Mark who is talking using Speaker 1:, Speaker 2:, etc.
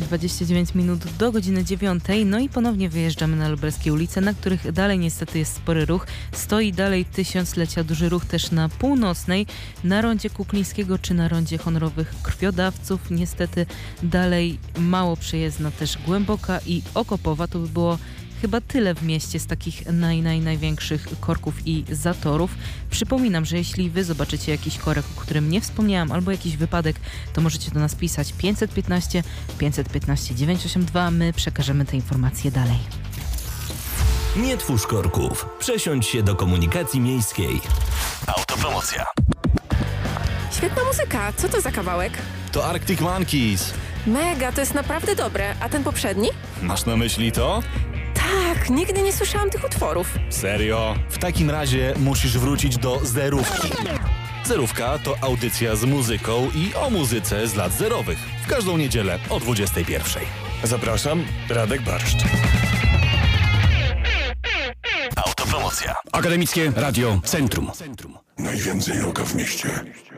Speaker 1: 29 minut do godziny 9. No i ponownie wyjeżdżamy na lubelskie ulice, na których dalej niestety jest spory ruch. Stoi dalej Tysiąclecia duży ruch też na Północnej, na rondzie Kuklińskiego czy na rondzie honorowych krwiodawców. Niestety dalej mało przejezdna też Głęboka i Okopowa. To by było chyba tyle w mieście z takich największych korków i zatorów. Przypominam, że jeśli wy zobaczycie jakiś korek, o którym nie wspomniałam, albo jakiś wypadek, to możecie do nas pisać 515 982. My przekażemy te informacje dalej.
Speaker 2: Nie twórz korków. Przesiądź się do komunikacji miejskiej. Autopromocja.
Speaker 3: Świetna muzyka. Co to za kawałek?
Speaker 4: To Arctic Monkeys.
Speaker 3: Mega, to jest naprawdę dobre. A ten poprzedni?
Speaker 4: Masz na myśli to?
Speaker 3: Tak, nigdy nie słyszałam tych utworów.
Speaker 4: Serio? W takim razie musisz wrócić do Zerówki. Zerówka to audycja z muzyką i o muzyce z lat zerowych. W każdą niedzielę o 21:00.
Speaker 5: Zapraszam, Radek Barszcz.
Speaker 2: Autopromocja.
Speaker 6: Akademickie Radio Centrum.
Speaker 5: Najwięcej rocka w mieście.